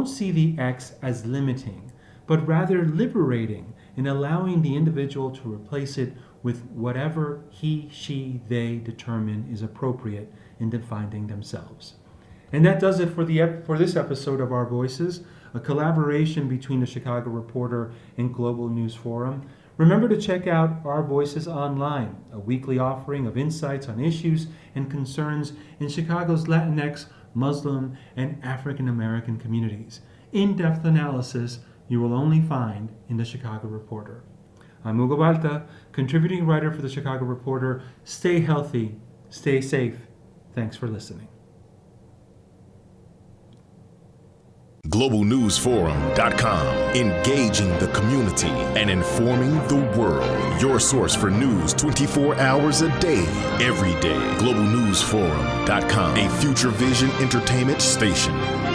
don't see the X as limiting, but rather liberating in allowing the individual to replace it with whatever he, she, they determine is appropriate in defining themselves. And that does it for this episode of Our Voices, a collaboration between the Chicago Reporter and Global News Forum. Remember to check out Our Voices Online, a weekly offering of insights on issues and concerns in Chicago's Latinx, Muslim, and African American communities. In-depth analysis you will only find in the Chicago Reporter. I'm Hugo Balta, contributing writer for the Chicago Reporter. Stay healthy, stay safe. Thanks for listening. GlobalNewsForum.com, engaging the community and informing the world. Your source for news 24 hours a day, every day. GlobalNewsForum.com, a Future Vision entertainment station.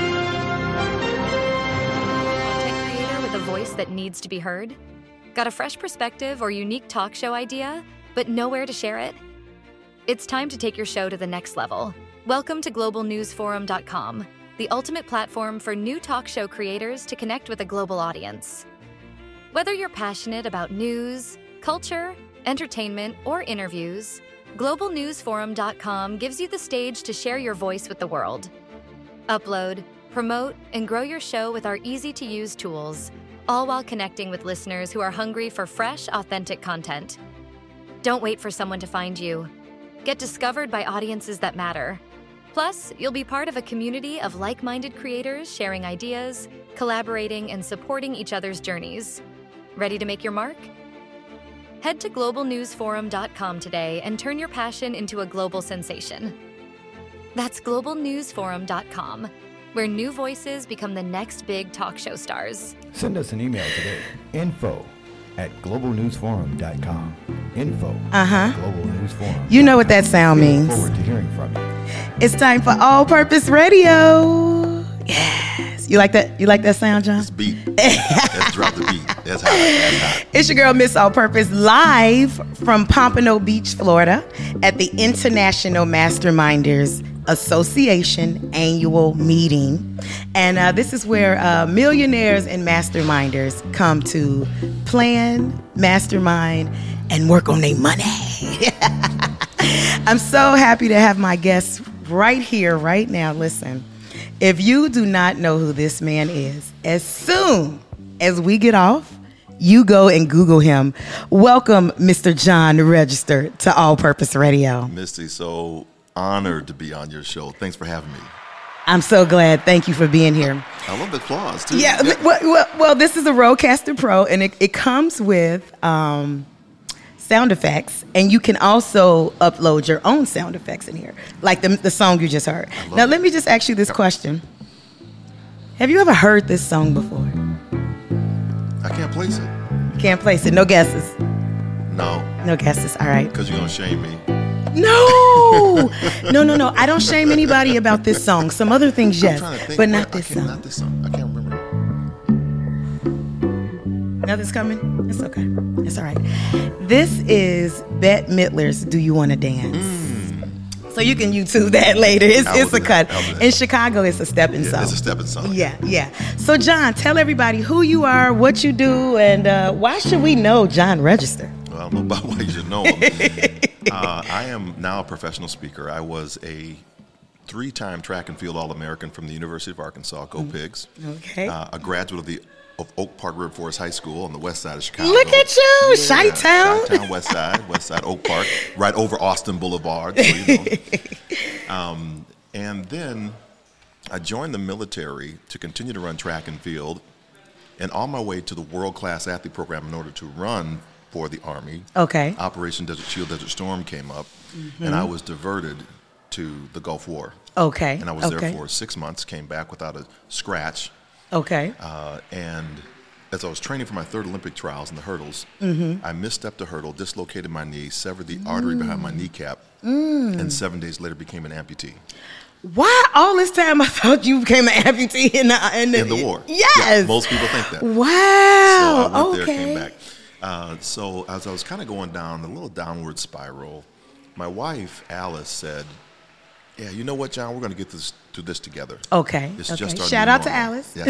Content creator with a voice that needs to be heard? Got a fresh perspective or unique talk show idea, but nowhere to share it? It's time to take your show to the next level. Welcome to GlobalNewsForum.com, the ultimate platform for new talk show creators to connect with a global audience. Whether you're passionate about news, culture, entertainment, or interviews, GlobalNewsForum.com gives you the stage to share your voice with the world. Upload, promote, and grow your show with our easy-to-use tools, all while connecting with listeners who are hungry for fresh, authentic content. Don't wait for someone to find you. Get discovered by audiences that matter. Plus, you'll be part of a community of like-minded creators sharing ideas, collaborating, and supporting each other's journeys. Ready to make your mark? Head to globalnewsforum.com today and turn your passion into a global sensation. That's globalnewsforum.com, where new voices become the next big talk show stars. Send us an email today, info@globalnewsforum.com. Info@globalnewsforum. You know what that sound means. Look forward to hearing from you. It's time for All Purpose Radio. Yes. You like that? You like that sound, John? It's beat. Let's drop the beat. That's hot. That's hot. It's your girl, Miss All Purpose, live from Pompano Beach, Florida, at the International Masterminders Association annual meeting. And this is where millionaires and masterminders come to plan, mastermind, and work on their money. I'm so happy to have my guests right here, right now. Listen, if you do not know who this man is, as soon as we get off, you go and Google him. Welcome, Mr. John Register, to All Purpose Radio. Misty, so honored to be on your show. Thanks for having me. I'm so glad. Thank you for being here. I love the applause, too. Yeah. Well, this is a Rodecaster Pro, and it comes with sound effects, and you can also upload your own sound effects in here, like the song you just heard. Now, let me just ask you this question. Have you ever heard this song before? I can't place it. Can't place it. No guesses. No. No guesses. All right. Because you're going to shame me. No. No. I don't shame anybody about this song. Some other things, yes, but not this song. Not this song. I can't remember. Nothing's coming? It's okay. It's all right. This is Bette Midler's Do You Want to Dance? So you can YouTube that later. It's a cut. In Chicago, it's a stepping song. It's a stepping song. Yeah. So, John, tell everybody who you are, what you do, and why should we know John Register? Well, I don't know about why you should know him. I am now a professional speaker. I was a 3-time track and field All-American from the University of Arkansas, Go Pigs. Okay. A graduate of Oak Park River Forest High School on the west side of Chicago. Look at you, Chi-Town. Chi-Town, west side, Oak Park, right over Austin Boulevard. So you know. And then I joined the military to continue to run track and field. And on my way to the world-class athlete program in order to run for the Army, okay, Operation Desert Shield, Desert Storm came up, and I was diverted to the Gulf War. Okay. And I was there for 6 months, came back without a scratch. Okay. And as I was training for my 3rd Olympic trials in the hurdles, I misstepped a hurdle, dislocated my knee, severed the artery behind my kneecap, and 7 days later became an amputee. Why all this time I thought you became an amputee in the war? Yes. Yeah, most people think that. Wow. So I went there, came back. So as I was kind of going down a little downward spiral, my wife, Alice, said, yeah, you know what, John, we're going to get through this together. Okay. It's just our Shout new out to normal. Alice. Yeah,